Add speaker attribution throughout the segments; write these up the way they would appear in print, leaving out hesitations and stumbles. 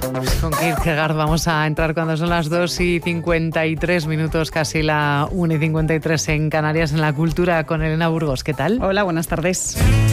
Speaker 1: Con Kierkegaard vamos a entrar cuando son las 2:53, casi la 1:53 en Canarias, en la cultura con Elena Burgos. ¿Qué tal?
Speaker 2: Hola, buenas tardes.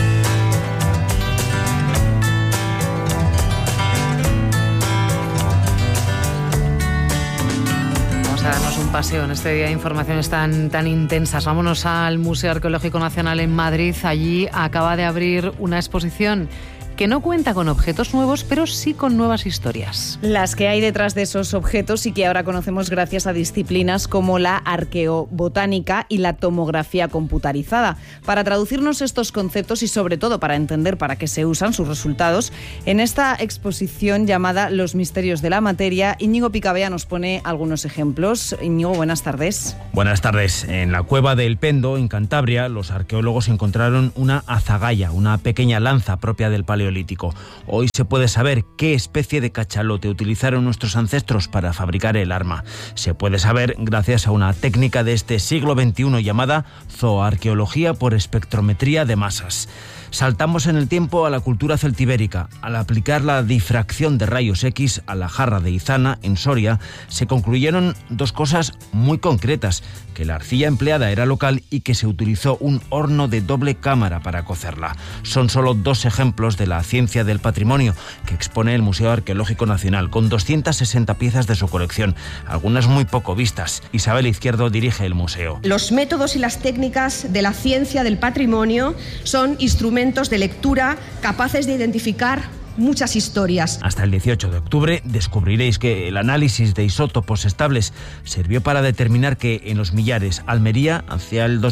Speaker 1: Vamos a darnos un paseo en este día de informaciones tan intensas. Vámonos al Museo Arqueológico Nacional en Madrid. Allí acaba de abrir una exposición que no cuenta con objetos nuevos, pero sí con nuevas historias.
Speaker 2: Las que hay detrás de esos objetos y que ahora conocemos gracias a disciplinas como la arqueobotánica y la tomografía computarizada. Para traducirnos estos conceptos y sobre todo para entender para qué se usan sus resultados, en esta exposición llamada Los misterios de la materia, Íñigo Picabea nos pone algunos ejemplos. Íñigo, buenas tardes.
Speaker 3: Buenas tardes. En la cueva del Pendo, en Cantabria, los arqueólogos encontraron una azagaya, una pequeña lanza propia del Paleolítico. Hoy se puede saber qué especie de cachalote utilizaron nuestros ancestros para fabricar el arma. Se puede saber gracias a una técnica de este siglo XXI llamada zooarqueología por espectrometría de masas. Saltamos en el tiempo a la cultura celtibérica. Al aplicar la difracción de rayos X a la jarra de Izana, en Soria, se concluyeron dos cosas muy concretas: que la arcilla empleada era local y que se utilizó un horno de doble cámara para cocerla. Son solo dos ejemplos de la ciencia del patrimonio que expone el Museo Arqueológico Nacional, con 260 piezas de su colección, algunas muy poco vistas. Isabel Izquierdo dirige el museo.
Speaker 4: Los métodos y las técnicas de la ciencia del patrimonio son instrumentos de lectura capaces de identificar muchas historias.
Speaker 3: Hasta el 18 de octubre descubriréis que el análisis de isótopos estables sirvió para determinar que en los Millares, Almería, hacia el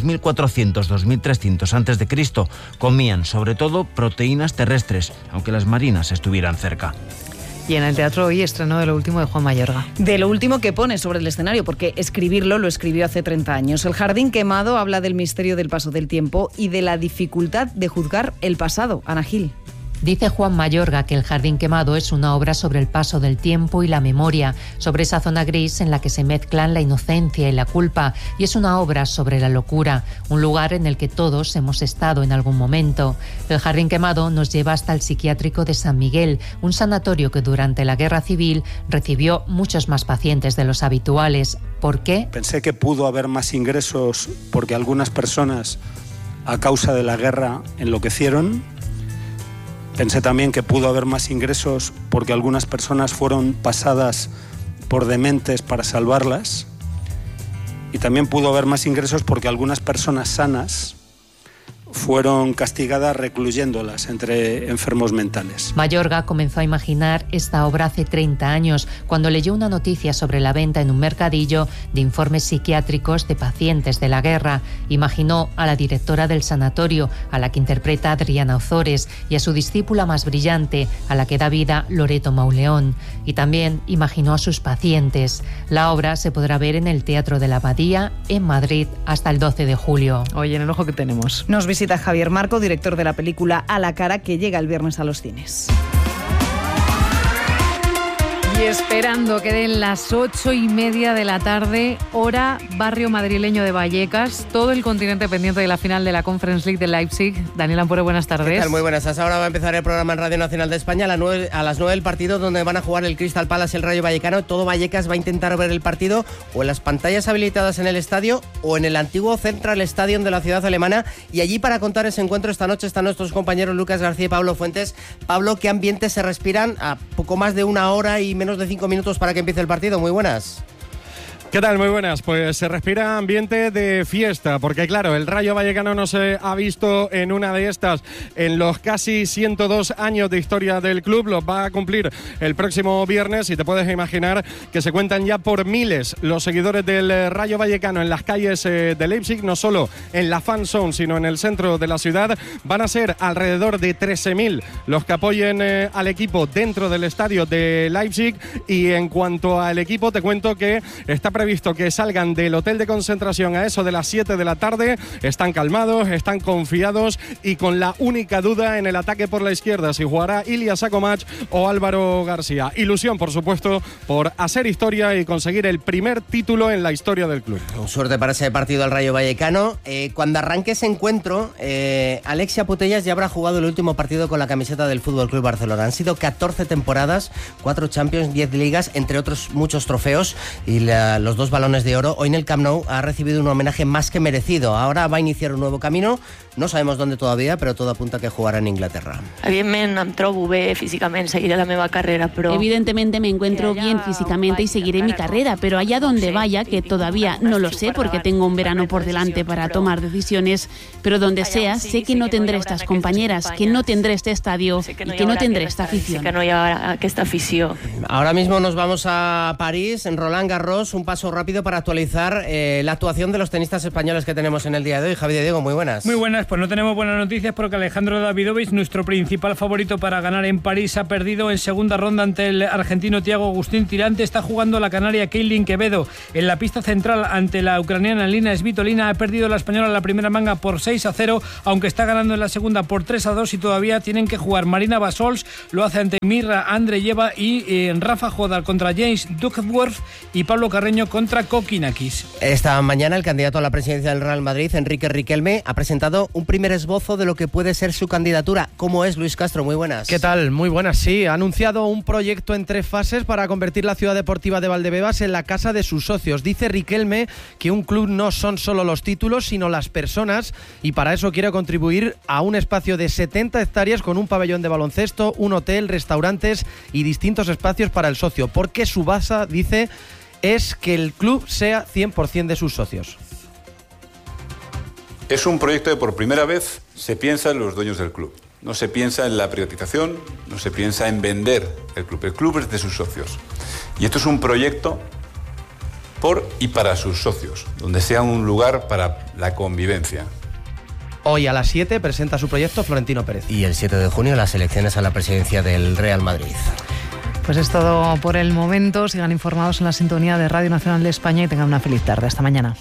Speaker 3: 2300-2300 a.C., comían sobre todo proteínas terrestres, aunque las marinas estuvieran cerca.
Speaker 1: Y en el teatro hoy estreno de lo último de Juan Mayorga.
Speaker 2: De lo último que pone sobre el escenario, porque escribirlo lo escribió hace 30 años. El jardín quemado habla del misterio del paso del tiempo y de la dificultad de juzgar el pasado. Ana Gil.
Speaker 5: Dice Juan Mayorga que El jardín quemado es una obra sobre el paso del tiempo y la memoria, sobre esa zona gris en la que se mezclan la inocencia y la culpa, y es una obra sobre la locura, un lugar en el que todos hemos estado en algún momento. El jardín quemado nos lleva hasta el psiquiátrico de San Miguel, un sanatorio que durante la Guerra Civil recibió muchos más pacientes de los habituales. ¿Por qué?
Speaker 6: Pensé que pudo haber más ingresos porque algunas personas, a causa de la guerra, enloquecieron. Pensé también que pudo haber más ingresos porque algunas personas fueron pasadas por dementes para salvarlas. Y también pudo haber más ingresos porque algunas personas sanas fueron castigadas recluyéndolas entre enfermos mentales.
Speaker 5: Mayorga comenzó a imaginar esta obra hace 30 años, cuando leyó una noticia sobre la venta en un mercadillo de informes psiquiátricos de pacientes de la guerra. Imaginó a la directora del sanatorio, a la que interpreta Adriana Ozores, y a su discípula más brillante, a la que da vida Loreto Mauleón. Y también imaginó a sus pacientes. La obra se podrá ver en el Teatro de la Abadía, en Madrid, hasta el 12 de julio.
Speaker 1: Oye, en el ojo que tenemos.
Speaker 2: Nos visita Javier Marco, director de la película A la cara, que llega el viernes a los cines.
Speaker 1: Y esperando que den las 8:30 de la tarde, hora barrio madrileño de Vallecas, todo el continente pendiente de la final de la Conference League de Leipzig. Daniel Ampuro, buenas tardes.
Speaker 7: ¿Qué tal? Muy buenas. Hasta ahora va a empezar el programa en Radio Nacional de España a las 9 del partido, donde van a jugar el Crystal Palace y el Rayo Vallecano. Todo Vallecas va a intentar ver el partido o en las pantallas habilitadas en el estadio o en el antiguo Central Stadium de la ciudad alemana. Y allí, para contar ese encuentro esta noche, están nuestros compañeros Lucas García y Pablo Fuentes. Pablo, ¿qué ambientes se respiran a poco más de una hora y menos de 5 minutos para que empiece el partido? Muy buenas.
Speaker 8: ¿Qué tal? Muy buenas. Pues se respira ambiente de fiesta, porque claro, el Rayo Vallecano no se ha visto en una de estas en los casi 102 años de historia del club. Los va a cumplir el próximo viernes y te puedes imaginar que se cuentan ya por miles los seguidores del Rayo Vallecano en las calles de Leipzig, no solo en la fan zone, sino en el centro de la ciudad. Van a ser alrededor de 13.000 los que apoyen al equipo dentro del estadio de Leipzig. Y en cuanto al equipo, te cuento que está previsto previsto que salgan del hotel de concentración a eso de las 7 de la tarde. Están calmados, están confiados y con la única duda en el ataque por la izquierda, si jugará Ilya Sakomac o Álvaro García. Ilusión, por supuesto, por hacer historia y conseguir el primer título en la historia del club.
Speaker 7: Suerte para ese partido al Rayo Vallecano. Cuando arranque ese encuentro, Alexia Putellas ya habrá jugado el último partido con la camiseta del Fútbol Club Barcelona. Han sido 14 temporadas, 4 Champions, 10 ligas, entre otros muchos trofeos y los 2 balones de oro. Hoy en el Camp Nou ha recibido un homenaje más que merecido. Ahora va a iniciar un nuevo camino. No sabemos dónde todavía, però tot apunta que jugarà en Inglaterra.
Speaker 9: Evidentment em trobo bé físicament, seguiré la meva carrera, però...
Speaker 10: Evidentemente me encuentro bien físicamente y seguiré mi carrera, pero allá donde vaya, que todavía no lo sé porque tengo un verano por delante para tomar decisiones, pero donde sea, sé que no tendré estas compañeras, que no tendré este estadio y que no tendré esta afición.
Speaker 9: Que no hi haurà aquesta afició.
Speaker 7: Ahora mismo nos vamos a París, en Roland Garros, un paso rápido para actualizar la actuación de los tenistas españoles que tenemos en el día de hoy. Javi de Diego, muy buenas.
Speaker 11: Muy buenas, pues no tenemos buenas noticias porque Alejandro Davidovich, nuestro principal favorito para ganar en París, ha perdido en segunda ronda ante el argentino Thiago Agustín Tirante. Está jugando la canaria Kailin Quevedo en la pista central ante la ucraniana Lina Svitolina. Ha perdido la española la primera manga por 6-0, aunque está ganando en la segunda por 3-2 y todavía tienen que jugar Marina Basols, lo hace ante Mirra Andreyeva y Rafa Jodar contra James Duckworth y Pablo Carreño contra Kokinakis.
Speaker 7: Esta mañana el candidato a la presidencia del Real Madrid, Enrique Riquelme, ha presentado un primer esbozo de lo que puede ser su candidatura. ¿Cómo es, Luis Castro? Muy buenas.
Speaker 12: ¿Qué tal? Muy buenas, sí. Ha anunciado un proyecto en 3 fases para convertir la ciudad deportiva de Valdebebas en la casa de sus socios. Dice Riquelme que un club no son solo los títulos, sino las personas, y para eso quiere contribuir a un espacio de 70 hectáreas con un pabellón de baloncesto, un hotel, restaurantes y distintos espacios para el socio, porque su base, dice, es que el club sea 100% de sus socios.
Speaker 13: Es un proyecto que por primera vez se piensa en los dueños del club. No se piensa en la privatización, no se piensa en vender el club. El club es de sus socios. Y esto es un proyecto por y para sus socios, donde sea un lugar para la convivencia.
Speaker 12: Hoy a las 7 presenta su proyecto Florentino Pérez.
Speaker 7: Y el 7 de junio las elecciones a la presidencia del Real Madrid.
Speaker 1: Pues es todo por el momento. Sigan informados en la sintonía de Radio Nacional de España y tengan una feliz tarde. Hasta mañana.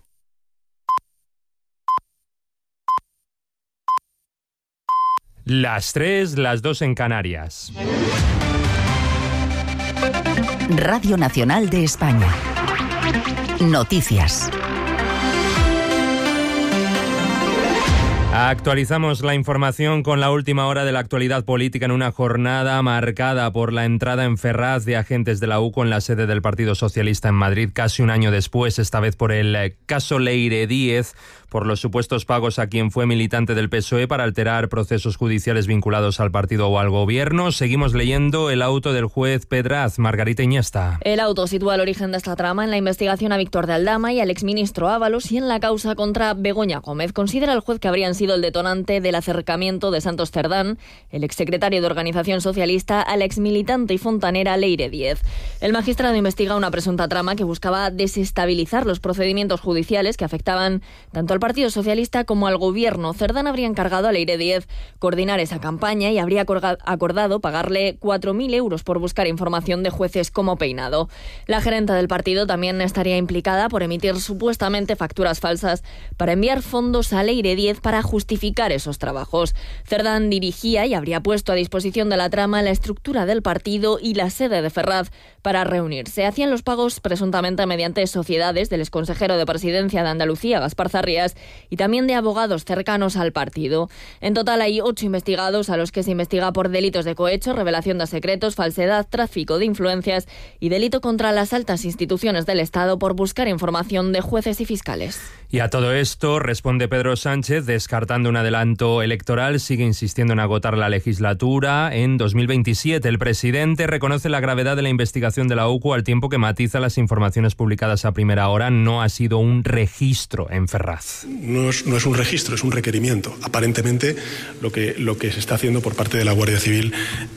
Speaker 14: Las 3, las 2 en Canarias.
Speaker 15: Radio Nacional de España. Noticias.
Speaker 14: Actualizamos la información con la última hora de la actualidad política en una jornada marcada por la entrada en Ferraz de agentes de la UCO en la sede del Partido Socialista en Madrid, casi un año después, esta vez por el caso Leire Díez, por los supuestos pagos a quien fue militante del PSOE para alterar procesos judiciales vinculados al partido o al gobierno. Seguimos leyendo el auto del juez Pedraz. Margarita Iniesta.
Speaker 16: El auto sitúa el origen de esta trama en la investigación a Víctor de Aldama y al exministro Ábalos y en la causa contra Begoña Gómez. Considera el juez que habrían sido el detonante del acercamiento de Santos Cerdán, el exsecretario de Organización Socialista, al exmilitante y fontanera Leire Díez. El magistrado investiga una presunta trama que buscaba desestabilizar los procedimientos judiciales que afectaban tanto al Partido Socialista como al Gobierno. Cerdán habría encargado a Leire Díez coordinar esa campaña y habría acordado pagarle 4.000 euros por buscar información de jueces como Peinado. La gerenta del partido también estaría implicada por emitir supuestamente facturas falsas para enviar fondos a Leire Díez para justificar esos trabajos. Cerdán dirigía y habría puesto a disposición de la trama la estructura del partido y la sede de Ferraz para reunirse. Hacían los pagos presuntamente mediante sociedades del exconsejero de Presidencia de Andalucía, Gaspar Zarrías, y también de abogados cercanos al partido. En total hay 8 investigados a los que se investiga por delitos de cohecho, revelación de secretos, falsedad, tráfico de influencias y delito contra las altas instituciones del Estado por buscar información de jueces y fiscales.
Speaker 14: Y a todo esto responde Pedro Sánchez, descartando un adelanto electoral, sigue insistiendo en agotar la legislatura en 2027. El presidente reconoce la gravedad de la investigación de la UCO al tiempo que matiza las informaciones publicadas a primera hora. No ha sido un registro en Ferraz.
Speaker 17: No es un registro, es un requerimiento. Aparentemente lo que se está haciendo por parte de la Guardia Civil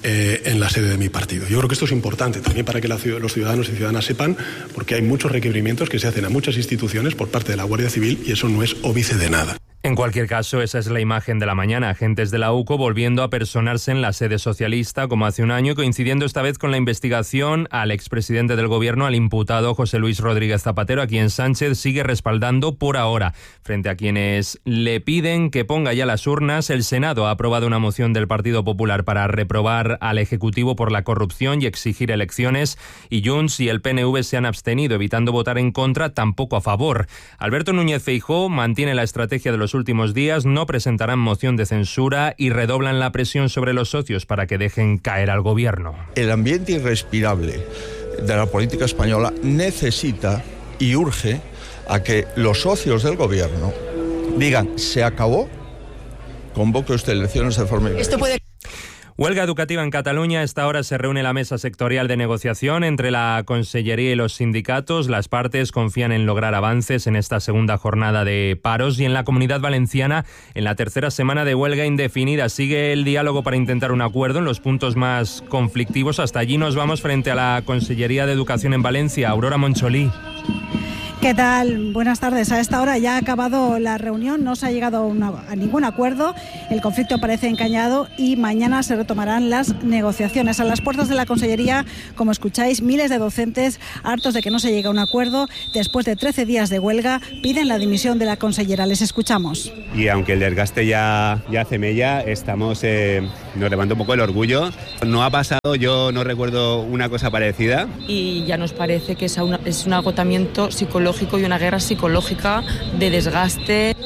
Speaker 17: en la sede de mi partido. Yo creo que esto es importante también para que los ciudadanos y ciudadanas sepan, porque hay muchos requerimientos que se hacen a muchas instituciones por parte de la Guardia Civil y eso no es óbice de nada.
Speaker 14: En cualquier caso, esa es la imagen de la mañana. Agentes de la UCO volviendo a personarse en la sede socialista como hace un año, coincidiendo esta vez con la investigación al expresidente del Gobierno, al imputado José Luis Rodríguez Zapatero, a quien Sánchez sigue respaldando por ahora. Frente a quienes le piden que ponga ya las urnas, el Senado ha aprobado una moción del Partido Popular para reprobar al Ejecutivo por la corrupción y exigir elecciones, y Junts y el PNV se han abstenido, evitando votar en contra, tampoco a favor. Alberto Núñez Feijóo mantiene la estrategia de los últimos días, no presentarán moción de censura y redoblan la presión sobre los socios para que dejen caer al Gobierno.
Speaker 18: El ambiente irrespirable de la política española necesita y urge a que los socios del Gobierno digan: se acabó, convoque usted elecciones de forma inmediata.
Speaker 14: Huelga educativa en Cataluña. A esta hora se reúne la mesa sectorial de negociación entre la Consellería y los sindicatos. Las partes confían en lograr avances en esta segunda jornada de paros, y en la Comunidad Valenciana, en la tercera semana de huelga indefinida, sigue el diálogo para intentar un acuerdo en los puntos más conflictivos. Hasta allí nos vamos, frente a la Consellería de Educación en Valencia. Aurora Moncholí.
Speaker 19: ¿Qué tal? Buenas tardes. A esta hora ya ha acabado la reunión, no se ha llegado a ningún acuerdo, el conflicto parece encañado y mañana se retomarán las negociaciones. A las puertas de la Consellería, como escucháis, miles de docentes, hartos de que no se llegue a un acuerdo, después de 13 días de huelga, piden la dimisión de la consellera. Les escuchamos.
Speaker 20: Y aunque el desgaste ya hace mella, nos levanta un poco el orgullo. No ha pasado, yo no recuerdo una cosa parecida.
Speaker 21: Y ya nos parece que es un agotamiento psicológico y una guerra psicológica de desgaste.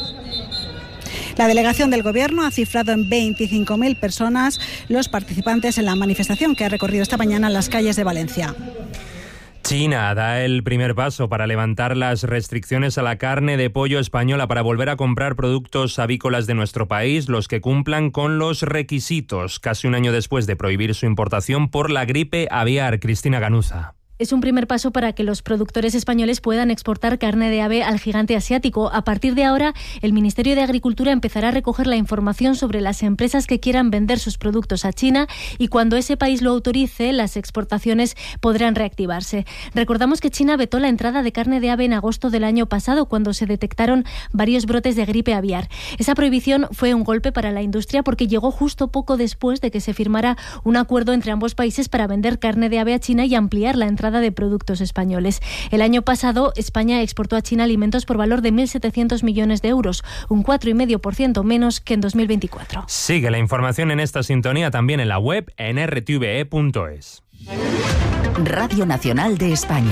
Speaker 19: La delegación del Gobierno ha cifrado en 25.000 personas los participantes en la manifestación que ha recorrido esta mañana las calles de Valencia.
Speaker 14: China da el primer paso para levantar las restricciones a la carne de pollo española, para volver a comprar productos avícolas de nuestro país, los que cumplan con los requisitos, casi un año después de prohibir su importación por la gripe aviar. Cristina Ganuza.
Speaker 22: Es un primer paso para que los productores españoles puedan exportar carne de ave al gigante asiático. A partir de ahora, el Ministerio de Agricultura empezará a recoger la información sobre las empresas que quieran vender sus productos a China, y cuando ese país lo autorice, las exportaciones podrán reactivarse. Recordamos que China vetó la entrada de carne de ave en agosto del año pasado, cuando se detectaron varios brotes de gripe aviar. Esa prohibición fue un golpe para la industria porque llegó justo poco después de que se firmara un acuerdo entre ambos países para vender carne de ave a China y ampliar la entrada de productos españoles. El año pasado, España exportó a China alimentos por valor de 1.700 millones de euros, un 4,5% menos que en 2024.
Speaker 14: Sigue la información en esta sintonía también en la web en rtve.es.
Speaker 15: Radio Nacional de España.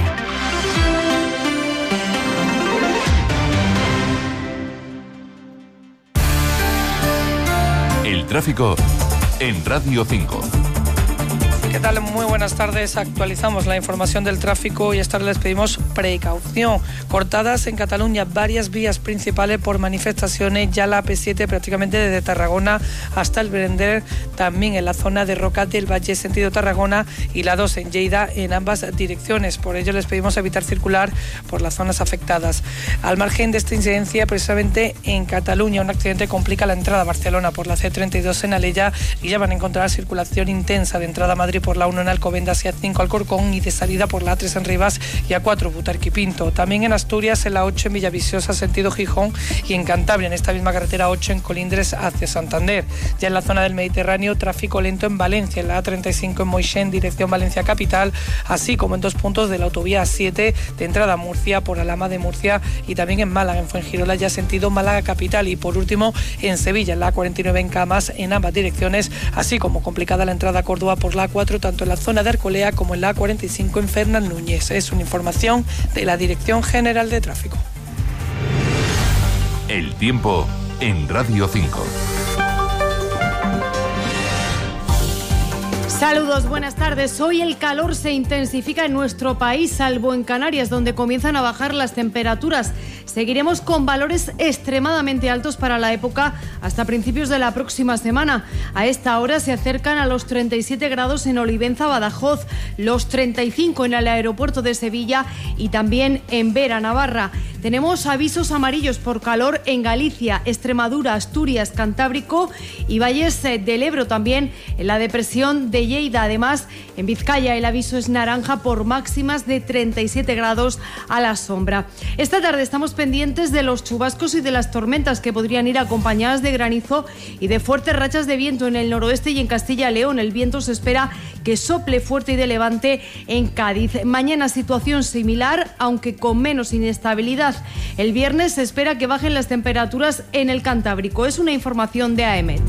Speaker 23: El tráfico en Radio 5.
Speaker 24: ¿Qué tal? Muy buenas tardes. Actualizamos la información del tráfico y esta vez les pedimos precaución. Cortadas en Cataluña varias vías principales por manifestaciones, ya la AP7 prácticamente desde Tarragona hasta el Brender, también en la zona de Roca del Valle sentido Tarragona, y la 2 en Lleida en ambas direcciones. Por ello les pedimos evitar circular por las zonas afectadas. Al margen de esta incidencia, precisamente en Cataluña, un accidente complica la entrada a Barcelona por la C32 en Alella, y ya van a encontrar circulación intensa de entrada a Madrid por la 1 en Alcobendas y A5 Alcorcón, y de salida por la A3 en Rivas y A4 Butarque y Pinto. También en Asturias, en la 8 en Villaviciosa sentido Gijón, y en Cantabria en esta misma carretera 8 en Colindres hacia Santander. Ya en la zona del Mediterráneo, tráfico lento en Valencia, en la A35 en Moixent dirección Valencia capital, así como en 2 puntos de la autovía A7 de entrada a Murcia por Alhama de Murcia, y también en Málaga, en Fuengirola ya sentido Málaga capital, y por último en Sevilla, en la A49 en Camas en ambas direcciones, así como complicada la entrada a Córdoba por la A4 tanto en la zona de Arcolea como en la A45 en Fernán Núñez. Es una información de la Dirección General de Tráfico.
Speaker 23: El tiempo en Radio 5.
Speaker 25: Saludos, buenas tardes. Hoy el calor se intensifica en nuestro país, salvo en Canarias, donde comienzan a bajar las temperaturas. Seguiremos con valores extremadamente altos para la época hasta principios de la próxima semana. A esta hora se acercan a los 37 grados en Olivenza, Badajoz, los 35 en el aeropuerto de Sevilla y también en Vera, Navarra. Tenemos avisos amarillos por calor en Galicia, Extremadura, Asturias, Cantábrico y Valles del Ebro, también en la depresión de Lleida. Además, en Vizcaya el aviso es naranja por máximas de 37 grados a la sombra. Esta tarde estamos pendientes de los chubascos y de las tormentas que podrían ir acompañadas de granizo y de fuertes rachas de viento en el noroeste y en Castilla y León. El viento se espera que sople fuerte y de levante en Cádiz. Mañana situación similar, aunque con menos inestabilidad. El viernes se espera que bajen las temperaturas en el Cantábrico. Es una información de AEMET.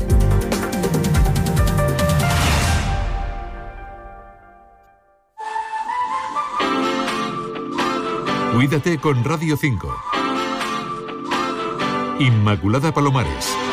Speaker 23: Cuídate con Radio 5. Inmaculada Palomares.